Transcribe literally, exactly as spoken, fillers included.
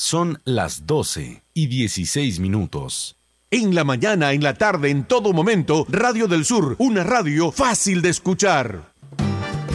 Son las doce y dieciséis minutos. En la mañana, en la tarde, en todo momento, Radio del Sur, una radio fácil de escuchar.